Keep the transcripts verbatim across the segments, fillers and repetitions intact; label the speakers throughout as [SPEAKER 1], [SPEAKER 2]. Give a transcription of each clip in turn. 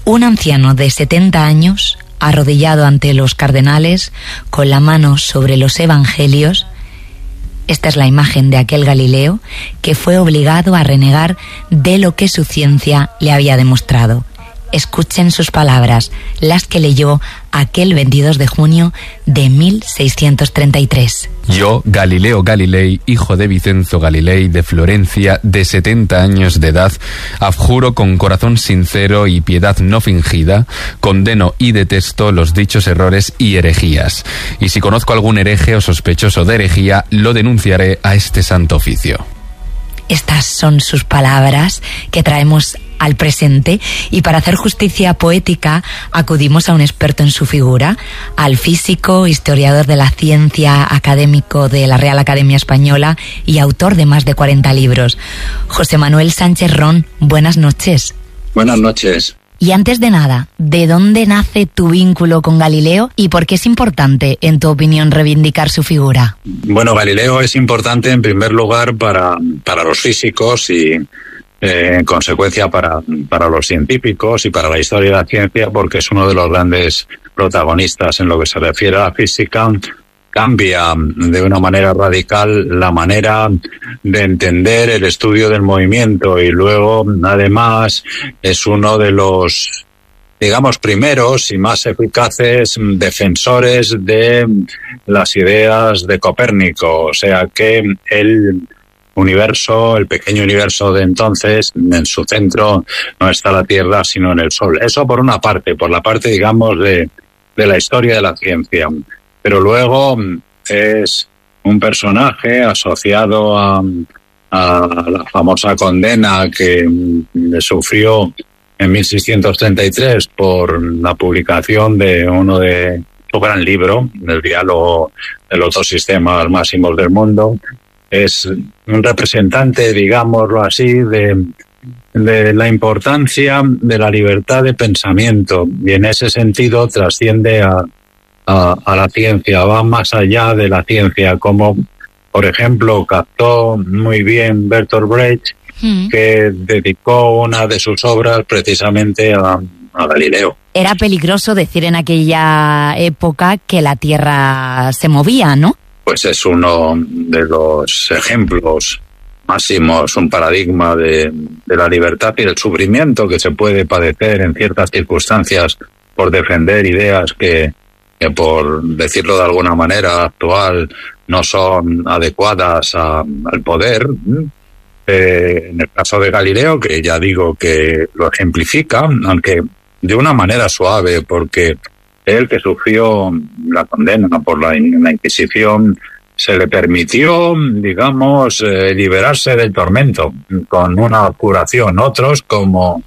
[SPEAKER 1] Un anciano de setenta años, arrodillado ante los cardenales, con la mano sobre los evangelios. Esta es la imagen de aquel Galileo que fue obligado a renegar de lo que su ciencia le había demostrado. Escuchen sus palabras, las que leyó aquel veintidós de junio de mil seiscientos treinta y tres.
[SPEAKER 2] Yo, Galileo Galilei, hijo de Vicenzo Galilei de Florencia, de setenta años de edad, abjuro con corazón sincero y piedad no fingida, condeno y detesto los dichos errores y herejías. Y si conozco algún hereje o sospechoso de herejía, lo denunciaré a este santo oficio.
[SPEAKER 1] Estas son sus palabras que traemos al presente, y para hacer justicia poética acudimos a un experto en su figura, al físico, historiador de la ciencia, académico de la Real Academia Española y autor de más de cuarenta libros. José Manuel Sánchez Ron, buenas noches.
[SPEAKER 3] Buenas noches.
[SPEAKER 1] Y antes de nada, ¿de dónde nace tu vínculo con Galileo y por qué es importante, en tu opinión, reivindicar su figura?
[SPEAKER 3] Bueno, Galileo es importante en primer lugar para, para los físicos y eh, en consecuencia para, para los científicos y para la historia de la ciencia, porque es uno de los grandes protagonistas en lo que se refiere a la física. Cambia de una manera radical la manera de entender el estudio del movimiento y luego, además, es uno de los, digamos, primeros y más eficaces defensores de las ideas de Copérnico. O sea que el universo, el pequeño universo de entonces, en su centro no está la Tierra, sino en el Sol. Eso por una parte, por la parte, digamos, de, de la historia de la ciencia. Pero luego es un personaje asociado a, a la famosa condena que sufrió en mil seiscientos treinta y tres por la publicación de uno de su gran libro, El diálogo de los dos sistemas máximos del mundo. Es un representante, digámoslo así, de, de la importancia de la libertad de pensamiento, y en ese sentido trasciende a A, a la ciencia, va más allá de la ciencia, como por ejemplo captó muy bien Bertolt Brecht, mm. que dedicó una de sus obras precisamente a, a Galileo.
[SPEAKER 1] Era peligroso decir en aquella época que la Tierra se movía, ¿no?
[SPEAKER 3] Pues es uno de los ejemplos máximos, un paradigma de, de la libertad y del sufrimiento que se puede padecer en ciertas circunstancias por defender ideas que que por decirlo de alguna manera actual no son adecuadas a, al poder. Eh, en el caso de Galileo, que ya digo que lo ejemplifica, aunque de una manera suave, porque él, que sufrió la condena por la, la Inquisición, se le permitió, digamos, eh, liberarse del tormento con una curación. Otros, como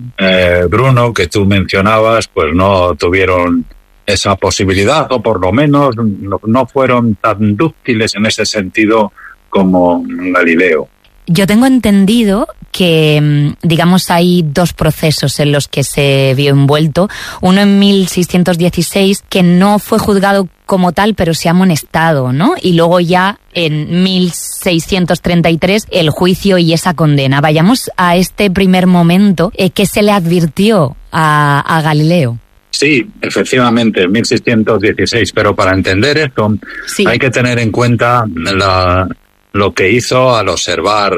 [SPEAKER 3] eh, Bruno, que tú mencionabas, pues no tuvieron esa posibilidad, o por lo menos no, no fueron tan dúctiles en ese sentido como Galileo.
[SPEAKER 1] Yo tengo entendido que, digamos, hay dos procesos en los que se vio envuelto. Uno en mil seiscientos dieciséis, que no fue juzgado como tal, pero se ha amonestado, ¿no? Y luego ya en mil seiscientos treinta y tres el juicio y esa condena. Vayamos a este primer momento. Eh, ¿Qué se le advirtió a, a Galileo?
[SPEAKER 3] Sí, efectivamente, en mil seiscientos dieciséis, pero para entender esto sí. hay que tener en cuenta la, lo que hizo al observar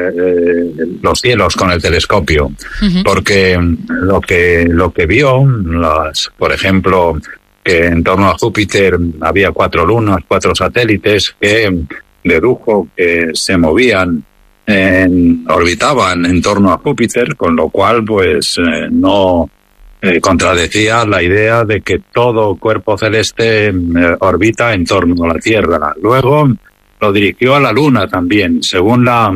[SPEAKER 3] eh, los cielos con el telescopio, uh-huh. porque lo que lo que vio, las, por ejemplo, que en torno a Júpiter había cuatro lunas, cuatro satélites, que dedujo que se movían, en, orbitaban en torno a Júpiter, con lo cual pues eh, no Eh, contradecía la idea de que todo cuerpo celeste eh, orbita en torno a la Tierra. Luego lo dirigió a la Luna también. Según la,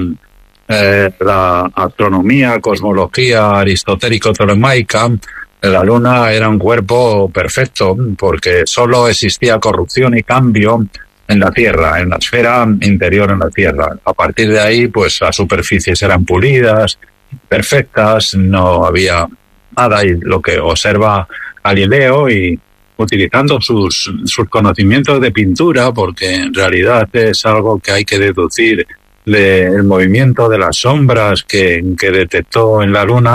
[SPEAKER 3] eh, la astronomía, cosmología aristotélico-ptolemaica, la Luna era un cuerpo perfecto porque solo existía corrupción y cambio en la Tierra, en la esfera interior en la Tierra. A partir de ahí, pues las superficies eran pulidas, perfectas, no había nada, y lo que observa Galileo, y utilizando sus, sus conocimientos de pintura, porque en realidad es algo que hay que deducir del movimiento de las sombras que, que detectó en la Luna,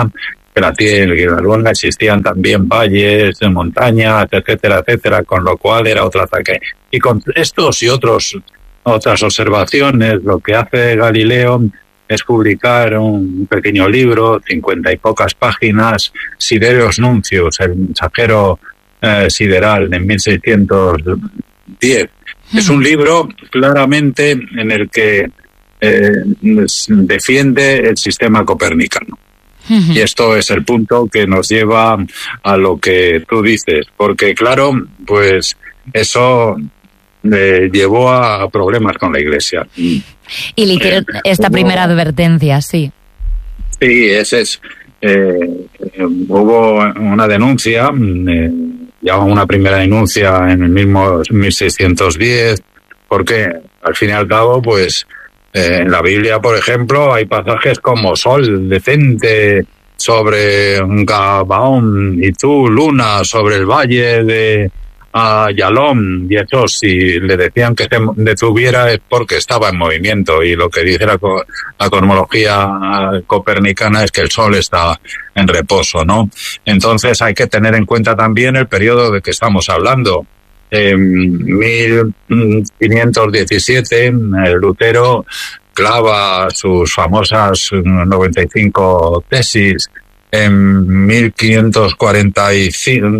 [SPEAKER 3] que la Tierra y la Luna existían también valles, montañas, etcétera, etcétera, con lo cual era otro ataque. Y con estos y otros otras observaciones, lo que hace Galileo es publicar un pequeño libro, cincuenta y pocas páginas, Sidereus Nuncius, el mensajero eh, sideral, en mil seiscientos diez. Mm. Es un libro claramente en el que eh, defiende el sistema copernicano. Mm-hmm. Y esto es el punto que nos lleva a lo que tú dices, porque claro, pues eso le llevó a problemas con la Iglesia.
[SPEAKER 1] Y le hicieron esta hubo, primera advertencia, sí.
[SPEAKER 3] Sí, ese es. Eh, hubo una denuncia, eh, ya una primera denuncia en el mismo mil seiscientos diez, porque al fin y al cabo, pues, eh, en la Biblia, por ejemplo, hay pasajes como sol decente sobre Gabaón y tú, luna, sobre el valle de a Yalom, y eso si le decían que se detuviera es porque estaba en movimiento, y lo que dice la, la cosmología copernicana es que el Sol está en reposo, ¿no? Entonces hay que tener en cuenta también el periodo de que estamos hablando. En mil quinientos diecisiete Lutero clava sus famosas noventa y cinco tesis. En mil quinientos cuarenta y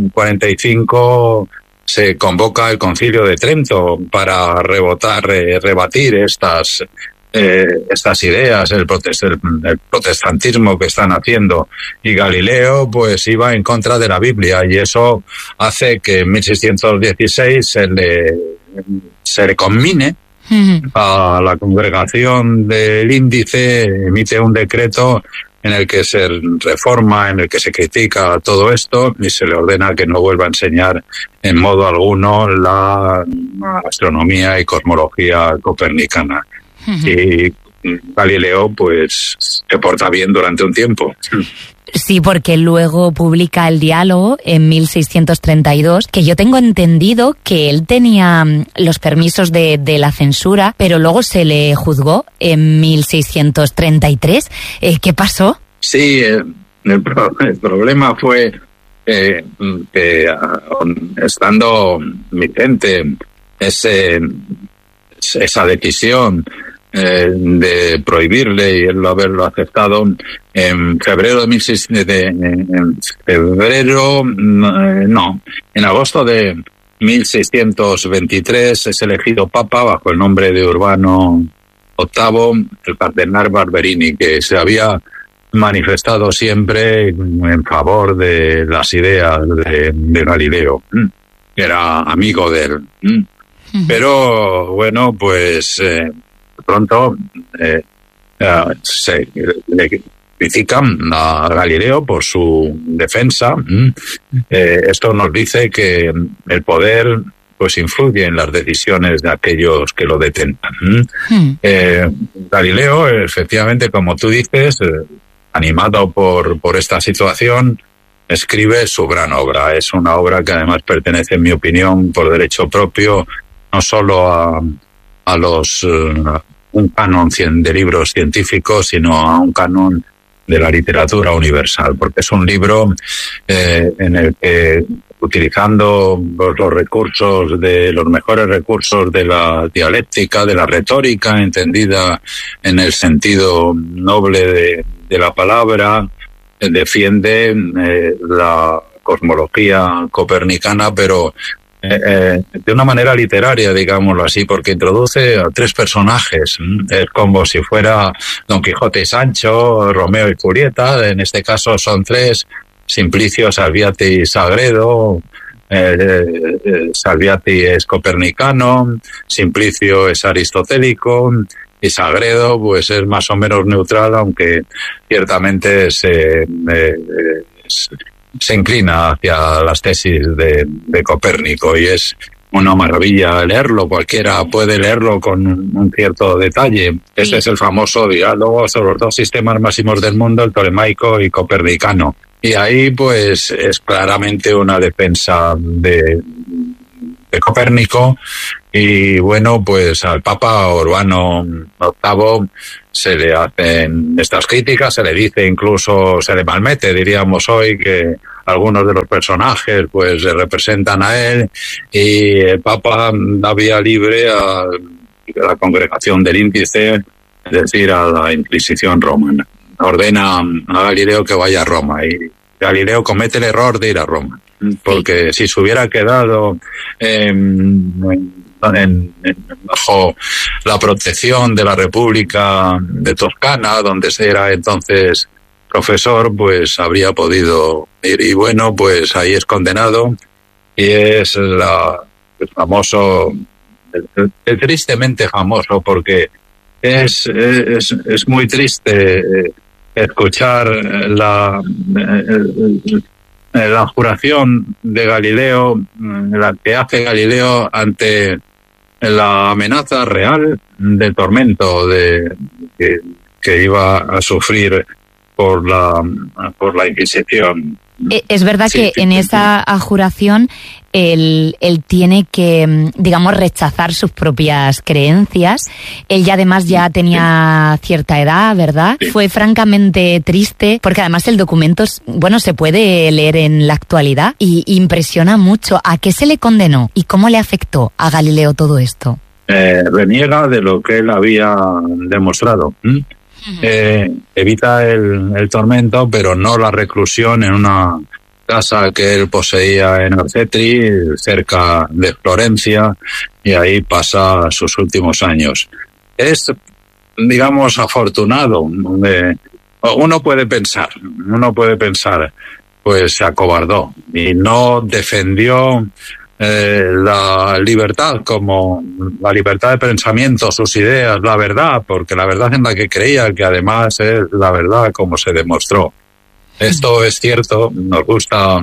[SPEAKER 3] cinco se convoca el Concilio de Trento para rebotar, eh, rebatir estas eh, estas ideas, el, protest, el, el protestantismo que están haciendo, y Galileo pues iba en contra de la Biblia, y eso hace que en mil seiscientos dieciséis se le, se le conmine uh-huh. a la congregación del Índice, emite un decreto en el que se reforma, en el que se critica todo esto y se le ordena que no vuelva a enseñar en modo alguno la astronomía y cosmología copernicana. Uh-huh. Y Galileo, pues, se porta bien durante un tiempo.
[SPEAKER 1] Sí, porque luego publica el Diálogo en mil seiscientos treinta y dos, que yo tengo entendido que él tenía los permisos de, de la censura, pero luego se le juzgó en mil seiscientos treinta y tres. Eh, ¿Qué pasó?
[SPEAKER 3] Sí, el, el, pro, el problema fue eh, que estando vigente ese, esa decisión Eh, de prohibirle y él haberlo aceptado en febrero de mil seiscientos de, en febrero no en agosto de mil seiscientos veintitrés es elegido papa bajo el nombre de Urbano octavo, el cardenal Barberini, que se había manifestado siempre en favor de las ideas de, de Galileo, que era amigo de él. Pero bueno, pues eh, pronto eh, uh, se le critican a Galileo por su defensa. Eh, esto nos dice que el poder pues influye en las decisiones de aquellos que lo detentan. Mm. Eh, Galileo, efectivamente, como tú dices, eh, animado por, por esta situación, escribe su gran obra. Es una obra que además pertenece, en mi opinión, por derecho propio, no solo a, a los uh, un canon de libros científicos, sino a un canon de la literatura universal, porque es un libro eh, en el que, utilizando los, los recursos de los mejores recursos de la dialéctica, de la retórica, entendida en el sentido noble de, de la palabra, eh, defiende eh, la cosmología copernicana, pero Eh, eh, de una manera literaria, digámoslo así, porque introduce a tres personajes. Es como si fuera Don Quijote y Sancho, Romeo y Julieta. En este caso son tres: Simplicio, Salviati y Sagredo. Eh, eh, Salviati es copernicano, Simplicio es aristotélico y Sagredo pues es más o menos neutral, aunque ciertamente se eh, es, se inclina hacia las tesis de, de Copérnico, y es una maravilla leerlo. Cualquiera puede leerlo con un cierto detalle. Este sí. Es el famoso diálogo sobre los dos sistemas máximos del mundo, el tolemaico y copernicano. Y ahí pues es claramente una defensa de, de Copérnico. Y bueno, pues al Papa Urbano octavo se le hacen estas críticas, se le dice incluso, se le malmete, diríamos hoy, que algunos de los personajes pues se representan a él, y el Papa da vía libre a la congregación del índice, es decir, a la Inquisición romana. Ordena a Galileo que vaya a Roma, y Galileo comete el error de ir a Roma, porque si se hubiera quedado eh, en, en, bajo la protección de la República de Toscana, donde era entonces profesor, pues habría podido ir. Y bueno, pues ahí es condenado, y es la, el famoso, el, el tristemente famoso, porque es, es, es muy triste escuchar la, la juración de Galileo, la que hace Galileo ante la amenaza real de tormento de que, que iba a sufrir por la por la Inquisición.
[SPEAKER 1] Es verdad sí, que sí, en sí, esa juración él, él tiene que, digamos, rechazar sus propias creencias. Él ya además ya tenía sí. cierta edad, ¿verdad? Sí. Fue francamente triste, porque además el documento, bueno, se puede leer en la actualidad y impresiona mucho. ¿A qué se le condenó y cómo le afectó a Galileo todo esto?
[SPEAKER 3] Eh, reniega de lo que él había demostrado. ¿Mm? Eh, evita el, el tormento, pero no la reclusión en una casa que él poseía en Arcetri, cerca de Florencia, y ahí pasa sus últimos años. Es, digamos, afortunado. Eh, uno puede pensar, uno puede pensar, pues se acobardó y no defendió Eh, la libertad, como la libertad de pensamiento, sus ideas, la verdad, porque la verdad en la que creía, que además es la verdad como se demostró. Esto es cierto, nos gusta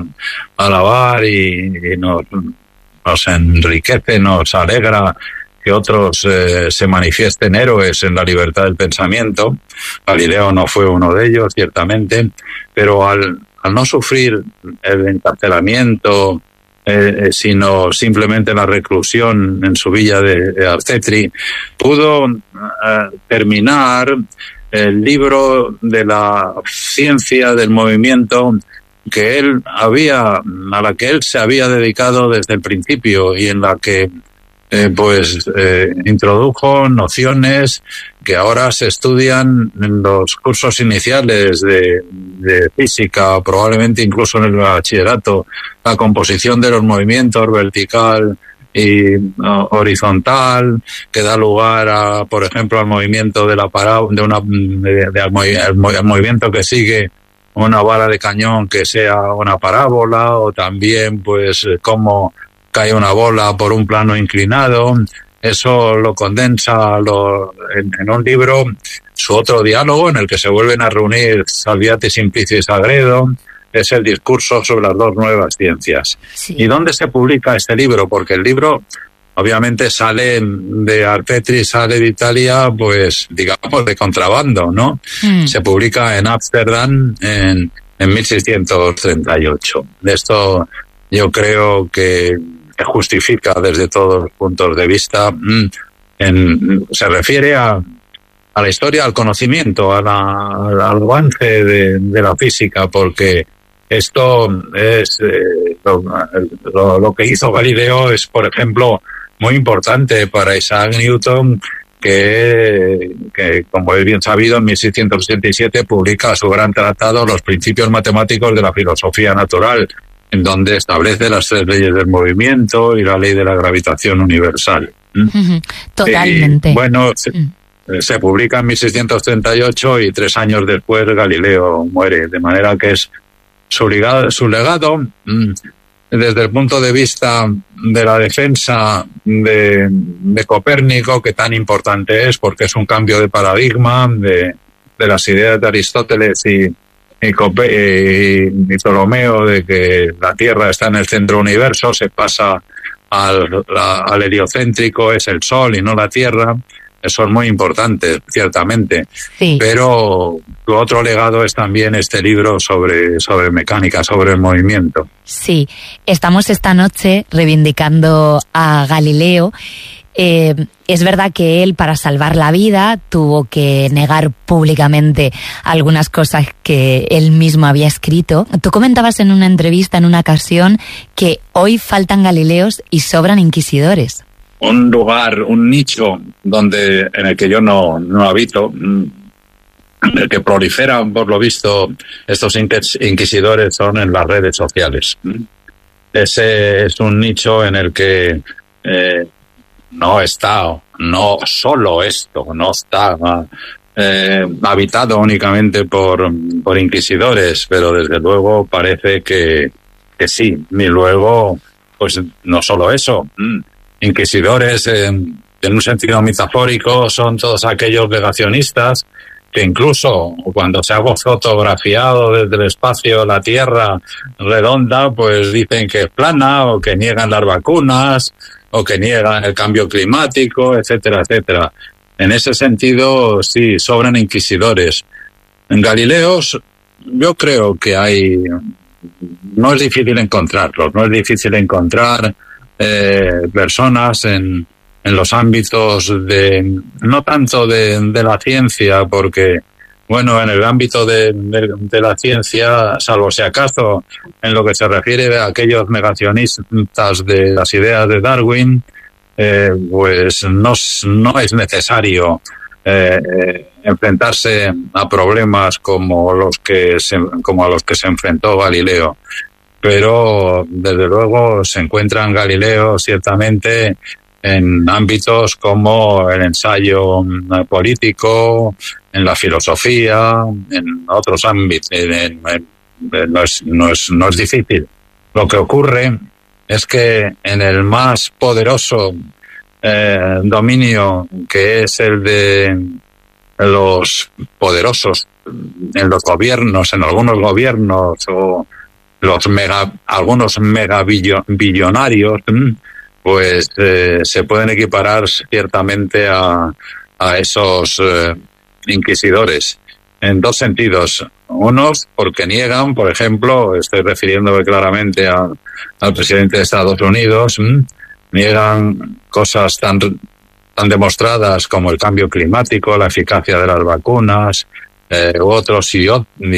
[SPEAKER 3] alabar y, y nos, nos enriquece, nos alegra que otros eh, se manifiesten héroes en la libertad del pensamiento. Galileo no fue uno de ellos, ciertamente, pero al, al no sufrir el encarcelamiento, Eh, sino simplemente la reclusión en su villa de, de Arcetri, pudo eh, terminar el libro de la ciencia del movimiento que él había, a la que él se había dedicado desde el principio, y en la que eh, pues eh, introdujo nociones que ahora se estudian en los cursos iniciales de, de física, probablemente incluso en el bachillerato, la composición de los movimientos vertical y uh, horizontal, que da lugar a, por ejemplo, al movimiento de la parábola, de una, de, de, al, movi- al movimiento que sigue una bala de cañón que sea una parábola, o también, pues, cómo cae una bola por un plano inclinado. Eso lo condensa lo, en, en un libro, su otro diálogo, en el que se vuelven a reunir Salviati, Simplicio y Sagredo, es el discurso sobre las dos nuevas ciencias. Sí. ¿Y dónde se publica este libro? Porque el libro, obviamente, sale de Arcetri, sale de Italia, pues, digamos, de contrabando, ¿no? Mm. Se publica en Ámsterdam en, en mil seiscientos treinta y ocho. De esto yo creo que justifica desde todos los puntos de vista. En, se refiere a, a la historia, al conocimiento, a la, al avance de, de la física, porque esto es eh, lo, lo, lo que hizo Galileo es, por ejemplo, muy importante para Isaac Newton, que, que como es bien sabido, en mil seiscientos ochenta y siete publica su gran tratado Los principios matemáticos de la filosofía natural, en donde establece las tres leyes del movimiento y la ley de la gravitación universal.
[SPEAKER 1] Uh-huh. Totalmente.
[SPEAKER 3] Y, bueno, se, uh. se publica en mil seiscientos treinta y ocho y tres años después Galileo muere, de manera que es su legado, su legado desde el punto de vista de la defensa de, de Copérnico, que tan importante es porque es un cambio de paradigma de, de las ideas de Aristóteles y Y, Copé, y Ptolomeo, de que la Tierra está en el centro del universo, se pasa al, la, al heliocéntrico, es el Sol y no la Tierra. eso es muy importante, ciertamente.
[SPEAKER 1] Sí.
[SPEAKER 3] Pero tu otro legado es también este libro sobre, sobre mecánica, sobre el movimiento.
[SPEAKER 1] Sí, estamos esta noche reivindicando a Galileo. Eh, es verdad que él, para salvar la vida, tuvo que negar públicamente algunas cosas que él mismo había escrito. Tú comentabas en una entrevista, en una ocasión, que hoy faltan Galileos y sobran inquisidores.
[SPEAKER 3] Un lugar, un nicho donde en el que yo no, no habito, en el que proliferan, por lo visto, estos inquisidores son en las redes sociales. Ese es un nicho en el que eh, no está, no solo esto, no está eh, habitado únicamente por, por inquisidores, pero desde luego parece que, que sí. Y luego, pues no solo eso, inquisidores eh, en un sentido metafórico son todos aquellos negacionistas que incluso cuando se ha fotografiado desde el espacio la Tierra redonda, pues dicen que es plana, o que niegan las vacunas, o que niegan el cambio climático, etcétera, etcétera. En ese sentido, sí, sobran inquisidores. En Galileos, yo creo que hay... No es difícil encontrarlos, no es difícil encontrar eh, personas en, en los ámbitos de... No tanto de, de la ciencia, porque... Bueno, en el ámbito de, de, de la ciencia, salvo si acaso en lo que se refiere a aquellos negacionistas de las ideas de Darwin, eh, pues no, no es necesario eh, eh, enfrentarse a problemas como los que se, como a los que se enfrentó Galileo. Pero, desde luego, se encuentran Galileo ciertamente en ámbitos como el ensayo político, en la filosofía, en otros ámbitos. En, en, no, es, no, es, no es difícil. Lo que ocurre es que en el más poderoso eh, dominio, que es el de los poderosos en los gobiernos, en algunos gobiernos, o los mega, algunos megabillonarios, pues eh, se pueden equiparar ciertamente a, a esos eh, inquisidores en dos sentidos. Unos porque niegan, por ejemplo, estoy refiriéndome claramente a, al presidente de Estados Unidos, ¿m? niegan cosas tan, tan demostradas como el cambio climático, la eficacia de las vacunas, eh, u otros, y,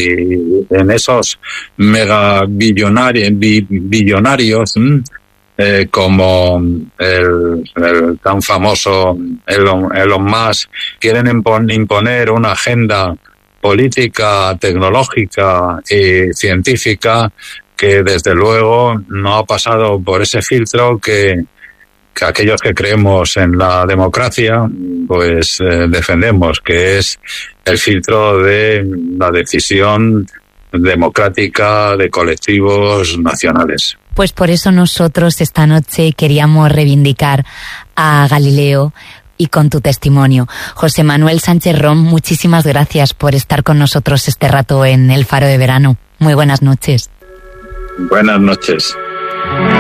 [SPEAKER 3] y en esos megabillonarios, billonarios, ¿m? Eh, como el, el tan famoso Elon, Elon Musk, quieren imponer una agenda política, tecnológica y científica que desde luego no ha pasado por ese filtro que, que aquellos que creemos en la democracia pues eh, defendemos, que es el filtro de la decisión democrática de colectivos nacionales.
[SPEAKER 1] Pues por eso nosotros esta noche queríamos reivindicar a Galileo y con tu testimonio. José Manuel Sánchez Rom, muchísimas gracias por estar con nosotros este rato en El Faro de Verano. Muy buenas noches.
[SPEAKER 3] Buenas noches.